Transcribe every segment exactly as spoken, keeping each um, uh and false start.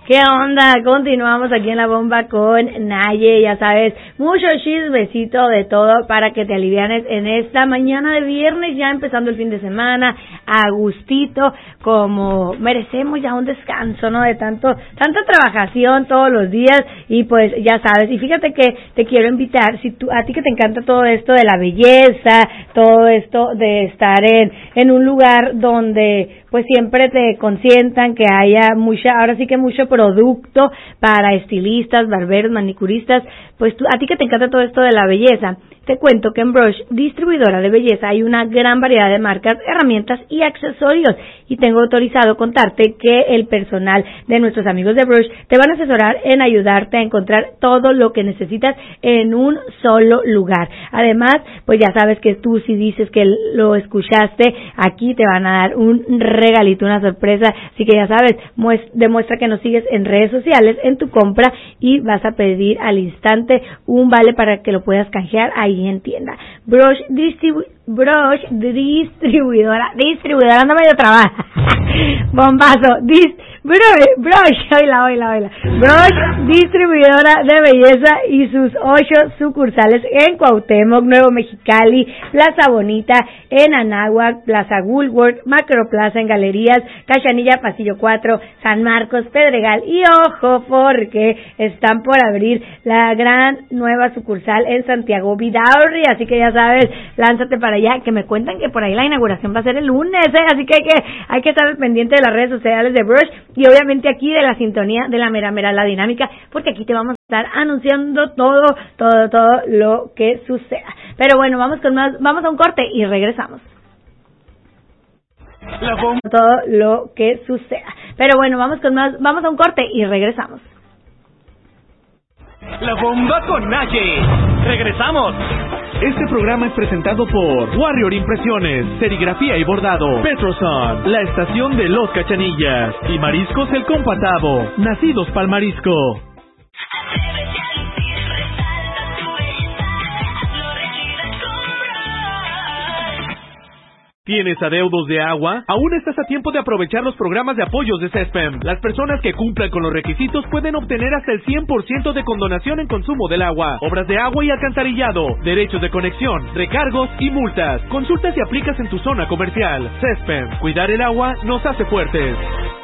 ¿Qué onda? Continuamos aquí en La Bomba con Naye, ya sabes, mucho chismecito de todo para que te alivianes en esta mañana de viernes, ya empezando el fin de semana, a gustito, como merecemos ya un descanso, ¿no? De tanto, tanta trabajación todos los días, y pues ya sabes, y fíjate que te quiero invitar, si tú, a ti que te encanta todo esto de la belleza, todo esto de estar en, en un lugar donde pues siempre te consientan, que haya mucha, ahora sí que mucho producto para estilistas, barberos, manicuristas, pues tú, a ti que te encanta todo esto de la belleza, te cuento que en Brush, distribuidora de belleza, hay una gran variedad de marcas, herramientas y accesorios, y tengo autorizado contarte que el personal de nuestros amigos de Brush te van a asesorar en ayudarte a encontrar todo lo que necesitas en un solo lugar. Además, pues ya sabes que tú si dices que lo escuchaste, aquí te van a dar un regalito, una sorpresa, así que ya sabes, demuestra que nos sigues en redes sociales, en tu compra, y vas a pedir al instante un vale para que lo puedas canjear ahí en tienda. Brush, distribu Brush distribuidora, distribuidora, anda medio trabajo, bombazo, dis Brush, Brush, oíla, oíla, oíla, Brush, distribuidora de belleza y sus ocho sucursales en Cuauhtémoc, Nuevo Mexicali, Plaza Bonita, en Anáhuac, Plaza Woolworth, Macroplaza en Galerías, Cachanilla, Pasillo cuatro, San Marcos, Pedregal, y ojo porque están por abrir la gran nueva sucursal en Santiago Vidaurri, así que ya sabes, lánzate para allá, que me cuentan que por ahí la inauguración va a ser el lunes, ¿eh? Así que hay que, hay que estar al pendiente de las redes sociales de Brush, y obviamente aquí de la sintonía de la mera mera la dinámica, porque aquí te vamos a estar anunciando todo, todo, todo lo que suceda. Pero bueno, vamos con más, vamos a un corte y regresamos. La bomba. Todo lo que suceda. Pero bueno, vamos con más, vamos a un corte y regresamos. La Bomba con Naye. Regresamos. Este programa es presentado por Warrior Impresiones, Serigrafía y Bordado, Petroson, la estación de Los Cachanillas y Mariscos El Compatavo, nacidos pa'l marisco. ¿Tienes adeudos de agua? Aún estás a tiempo de aprovechar los programas de apoyos de CESPEM. Las personas que cumplan con los requisitos pueden obtener hasta el cien por ciento de condonación en consumo del agua, obras de agua y alcantarillado, derechos de conexión, recargos y multas. Consulta si aplicas en tu zona comercial. CESPEM. Cuidar el agua nos hace fuertes.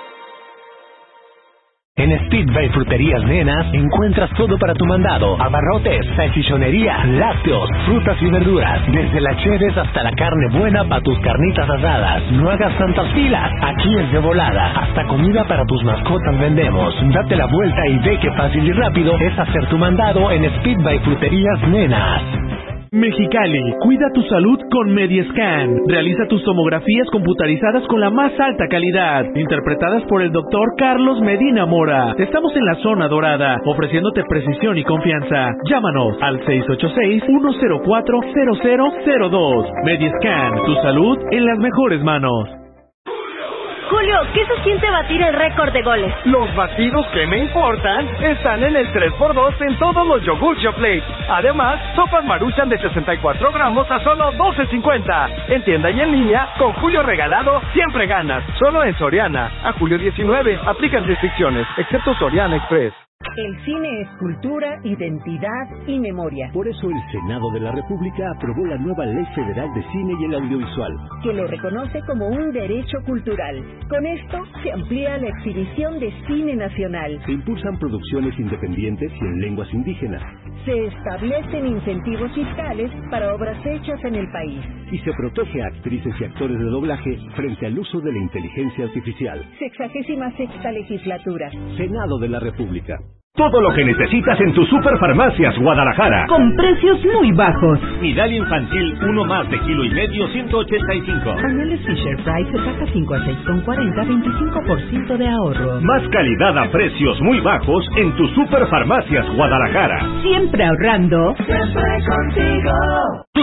En Speedway Fruterías Nenas encuentras todo para tu mandado: abarrotes, salchichonería, lácteos, frutas y verduras, desde las cheves hasta la carne buena para tus carnitas asadas. No hagas tantas filas, aquí es de volada. Hasta comida para tus mascotas vendemos. Date la vuelta y ve que fácil y rápido es hacer tu mandado en Speedway Fruterías Nenas. Mexicali, cuida tu salud con Mediescan. Realiza tus tomografías computarizadas con la más alta calidad, interpretadas por el doctor Carlos Medina Mora. Estamos en la zona dorada, ofreciéndote precisión y confianza. Llámanos al seis ocho seis, uno cero cuatro, cero cero cero dos. Mediescan, tu salud en las mejores manos. Julio, ¿qué se siente batir el récord de goles? Los batidos que me importan están en el tres por dos en todos los yogurts Yoplait. Además, sopas Maruchan de sesenta y cuatro gramos a solo doce cincuenta. En tienda y en línea, con Julio regalado, siempre ganas. Solo en Soriana. A julio diecinueve, aplican restricciones, excepto Soriana Express. El cine es cultura, identidad y memoria. Por eso el Senado de la República aprobó la nueva Ley Federal de Cine y el Audiovisual, que lo reconoce como un derecho cultural. Con esto se amplía la exhibición de cine nacional. Se impulsan producciones independientes y en lenguas indígenas. Se establecen incentivos fiscales para obras hechas en el país. Y se protege a actrices y actores de doblaje frente al uso de la inteligencia artificial. Sexagésima sexta legislatura. Senado de la República. Todo lo que necesitas en tu Superfarmacias Guadalajara. Con precios muy bajos. Nidal infantil, uno más de kilo y medio, ciento ochenta y cinco. Pañales Fisher Price de caja cinco a seis con cuarenta, veinticinco por ciento de ahorro. Más calidad a precios muy bajos en tu Superfarmacias Guadalajara. Siempre ahorrando. Siempre contigo. Tu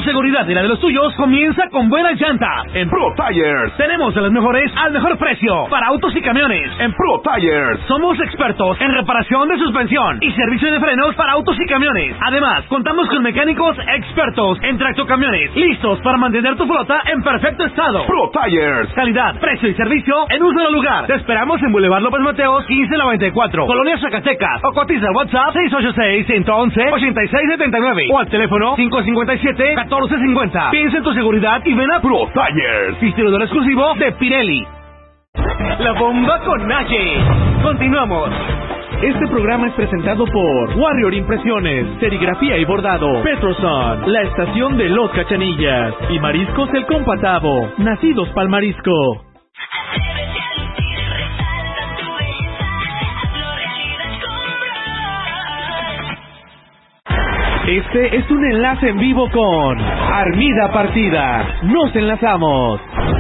seguridad y la de los tuyos comienza con buenas llantas. En Pro Tires tenemos de las mejores al mejor precio para autos y camiones. En Pro Tires somos expertos en reparación de suspensión y servicio de frenos para autos y camiones. Además, contamos con mecánicos expertos en tractocamiones, listos para mantener tu flota en perfecto estado. Pro Tires, calidad, precio y servicio en un solo lugar. Te esperamos en Boulevard López Mateos quince noventa y cuatro, Colonia Zacatecas, o cotiza al WhatsApp seis ocho seis, uno uno uno, ocho seis siete nueve o al teléfono cinco cinco siete, uno cuatro cinco cero. Piensa en tu seguridad y ven a Pro Tires, distribuidor exclusivo de Pirelli. La bomba con Naye. Continuamos. Este programa es presentado por Warrior Impresiones, Serigrafía y Bordado, Petroson, la estación de Los Cachanillas y Mariscos El Compatavo, nacidos pa'l marisco. Este es un enlace en vivo con Armida Partida. Nos enlazamos.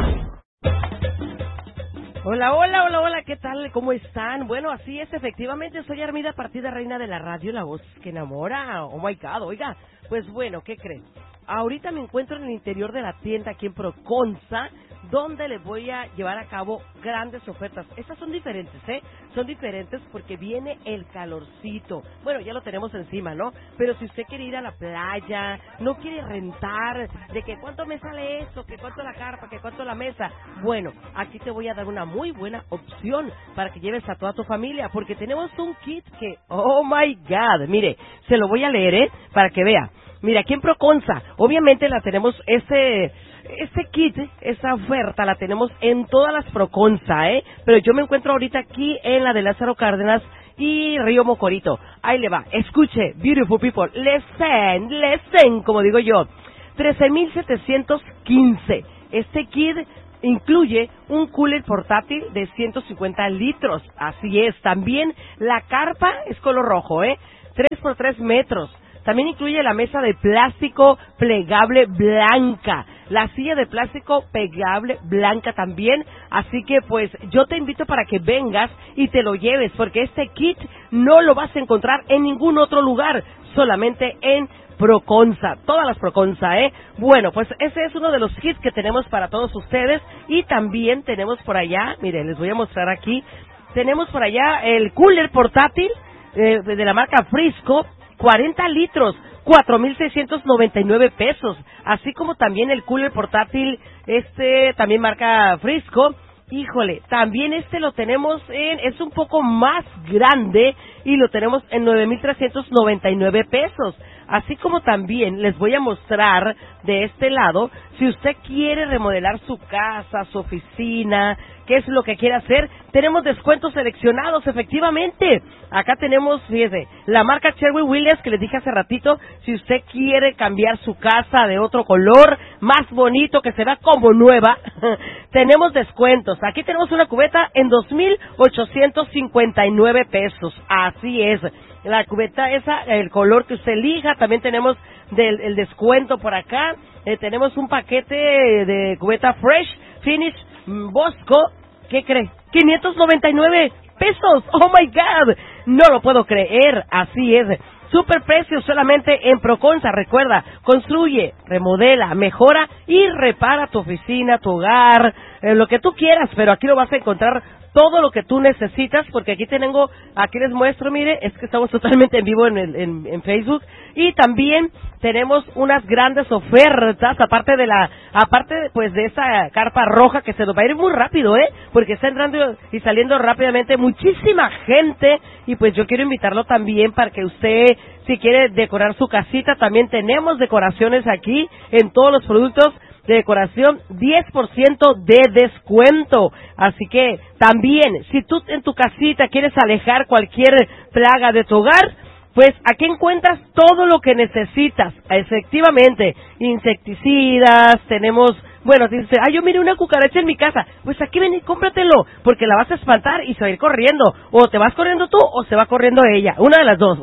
Hola, hola, hola, hola, ¿qué tal? ¿Cómo están? Bueno, así es, efectivamente, soy Armida Partida, reina de la radio, la voz que enamora. Oh my God, oiga, pues bueno, ¿qué creen? Ahorita me encuentro en el interior de la tienda aquí en Proconza, donde les voy a llevar a cabo grandes ofertas. Estas son diferentes, ¿eh? Son diferentes porque viene el calorcito. Bueno, ya lo tenemos encima, ¿no? Pero si usted quiere ir a la playa, no quiere rentar, de que cuánto me sale esto, que cuánto la carpa, que cuánto la mesa. Bueno, aquí te voy a dar una muy buena opción para que lleves a toda tu familia, porque tenemos un kit que, oh my God, mire, se lo voy a leer, ¿eh? Para que vea. Mira, aquí en Proconza, obviamente la tenemos, este, este kit, esta oferta la tenemos en todas las Proconza, ¿eh? Pero yo me encuentro ahorita aquí en la de Lázaro Cárdenas y Río Mocorito. Ahí le va, escuche, beautiful people, listen, listen, como digo yo, trece mil setecientos quince. Este kit incluye un cooler portátil de ciento cincuenta litros, así es, también la carpa es color rojo, ¿eh? tres por tres metros. También incluye la mesa de plástico plegable blanca, la silla de plástico plegable blanca también, así que pues yo te invito para que vengas y te lo lleves, porque este kit no lo vas a encontrar en ningún otro lugar, solamente en Proconza, todas las Proconza, ¿eh? Bueno, pues ese es uno de los kits que tenemos para todos ustedes, y también tenemos por allá, miren, les voy a mostrar aquí, tenemos por allá el cooler portátil eh, de la marca Frisco, cuarenta litros, cuatro mil seiscientos noventa y nueve pesos, así como también el cooler portátil, este también marca Frisco. Híjole, también este lo tenemos en, es un poco más grande y lo tenemos en nueve mil trescientos noventa y nueve pesos. Así como también les voy a mostrar de este lado, si usted quiere remodelar su casa, su oficina, qué es lo que quiere hacer, tenemos descuentos seleccionados, efectivamente. Acá tenemos, fíjese, la marca Sherwin Williams, que les dije hace ratito, si usted quiere cambiar su casa de otro color, más bonito, que se vea como nueva, tenemos descuentos. Aquí tenemos una cubeta en dos mil ochocientos cincuenta y nueve pesos, así es. La cubeta esa, el color que usted elija, también tenemos del, el descuento por acá, eh, tenemos un paquete de cubeta Fresh Finish Bosco, ¿qué cree? quinientos noventa y nueve pesos, oh my God, no lo puedo creer, así es, super precio solamente en Proconza. Recuerda, construye, remodela, mejora y repara tu oficina, tu hogar, eh, lo que tú quieras, pero aquí lo vas a encontrar todo lo que tú necesitas, porque aquí tengo, aquí les muestro, mire, es que estamos totalmente en vivo en, el, en, en Facebook, y también tenemos unas grandes ofertas, aparte de la, aparte pues de esa carpa roja que se nos va a ir muy rápido, eh, porque está entrando y saliendo rápidamente muchísima gente, y pues yo quiero invitarlo también para que usted, si quiere decorar su casita, también tenemos decoraciones aquí en todos los productos de decoración, diez por ciento de descuento. Así que también, si tú en tu casita quieres alejar cualquier plaga de tu hogar, pues aquí encuentras todo lo que necesitas. Efectivamente, insecticidas, tenemos, bueno, dice, ay, yo miré una cucaracha en mi casa, pues aquí ven y cómpratelo, porque la vas a espantar y se va a ir corriendo, o te vas corriendo tú, o se va corriendo ella, una de las dos.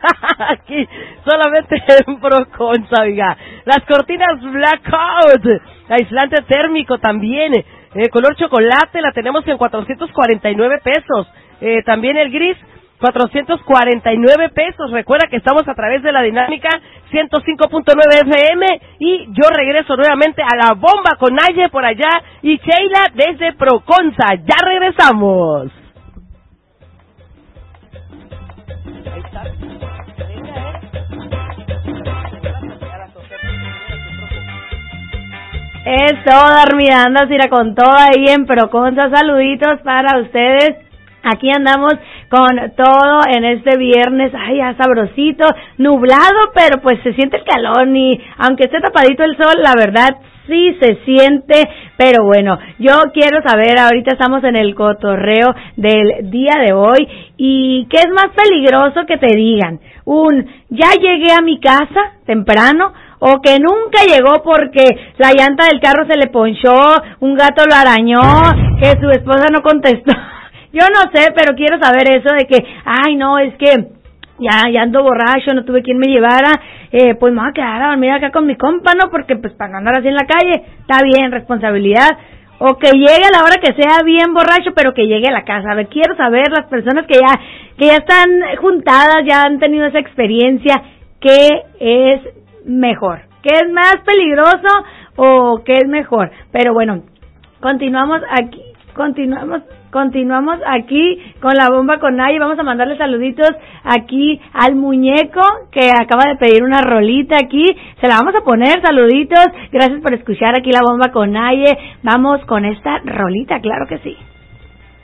Aquí, solamente en Proconza, oiga. Las cortinas Blackout, aislante térmico también, eh, color chocolate, la tenemos en cuatrocientos cuarenta y nueve pesos, eh, también el gris, cuatrocientos cuarenta y nueve pesos. Recuerda que estamos a través de la dinámica ciento cinco punto nueve F M y yo regreso nuevamente a la bomba con Naye por allá y Sheila desde Proconza. Ya regresamos. Ahí está. Es toda, Armida, andas ir con toda ahí en Proconza. Saluditos para ustedes. Aquí andamos con todo en este viernes, ay, ya sabrosito, nublado, pero pues se siente el calor y aunque esté tapadito el sol, la verdad sí se siente, pero bueno, yo quiero saber, ahorita estamos en el cotorreo del día de hoy, y ¿qué es más peligroso que te digan? Un, ya llegué a mi casa temprano, o que nunca llegó porque la llanta del carro se le ponchó, un gato lo arañó, que su esposa no contestó. Yo no sé, pero quiero saber eso de que, ay, no, es que ya ya ando borracho, no tuve quien me llevara, eh, pues me voy a quedar a dormir acá con mi compa, ¿no? Porque pues para no andar así en la calle, está bien, responsabilidad. O que llegue a la hora que sea bien borracho, pero que llegue a la casa. A ver, quiero saber, las personas que ya que ya están juntadas, ya han tenido esa experiencia, ¿qué es mejor? ¿Qué es más peligroso o qué es mejor? Pero bueno, continuamos aquí, continuamos Continuamos aquí con la bomba con Naye. Vamos a mandarle saluditos aquí al muñeco que acaba de pedir una rolita aquí. Se la vamos a poner, saluditos. Gracias por escuchar aquí la bomba con Naye. Vamos con esta rolita, claro que sí.